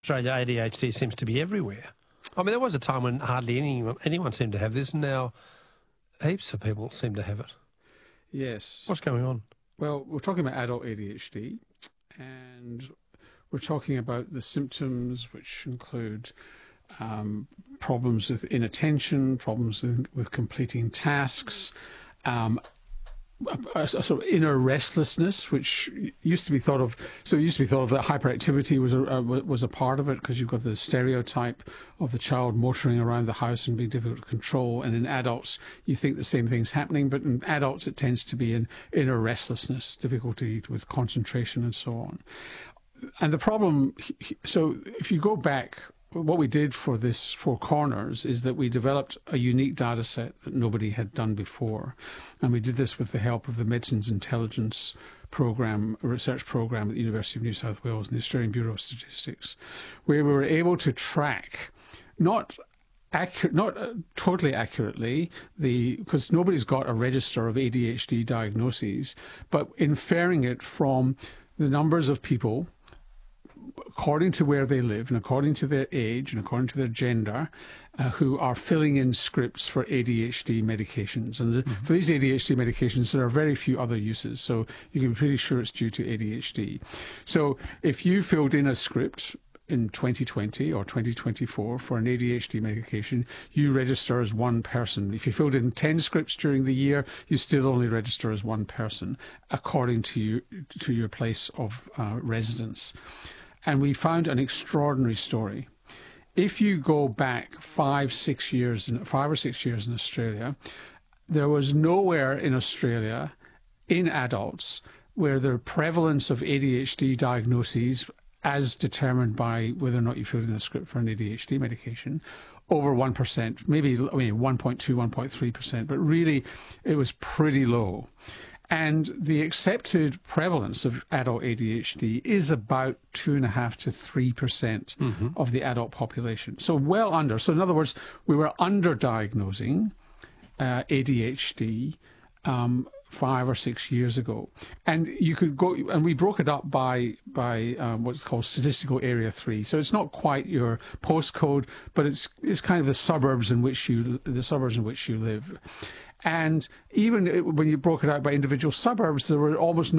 Australia, ADHD seems to be everywhere. I mean, there was a time when hardly anyone seemed to have this, and now heaps of people seem to have it. Yes. What's going on? Well, we're talking about adult ADHD, and we're talking about the symptoms, which include problems with inattention, problems with completing tasks, a sort of inner restlessness, which used to be thought of. So it used to be thought of that hyperactivity was a part of it, because you've got the stereotype of the child motoring around the house and being difficult to control. And in adults, you think the same thing's happening, but in adults, it tends to be an inner restlessness, difficulty with concentration, and so on. And the problem, so if you go back, what we did for this Four Corners is that we developed a unique data set that nobody had done before. And we did this with the help of the Medicines Intelligence Program, a research program at the University of New South Wales and the Australian Bureau of Statistics, where we were able to track, not totally accurately, because nobody's got a register of ADHD diagnoses, but inferring it from the numbers of people according to where they live and according to their age and according to their gender, who are filling in scripts for ADHD medications. And for these ADHD medications, there are very few other uses, so you can be pretty sure it's due to ADHD. So if you filled in a script in 2020 or 2024 for an ADHD medication, you register as one person. If you filled in 10 scripts during the year, you still only register as one person, according to your place of residence. And we found an extraordinary story. If you go back 5 or 6 years in Australia, there was nowhere in Australia in adults where the prevalence of ADHD diagnoses, as determined by whether or not you filled in a script for an ADHD medication, over 1%, maybe 1.2, 1.3%, but really it was pretty low. And the accepted prevalence of adult ADHD is about 2.5 to 3% of the adult population. So well under. So in other words, we were underdiagnosing ADHD 5 or 6 years ago. And you could go, and we broke it up by what's called statistical area 3. So it's not quite your postcode, but it's kind of the suburbs in which you live. And even when you broke it out by individual suburbs, there were almost no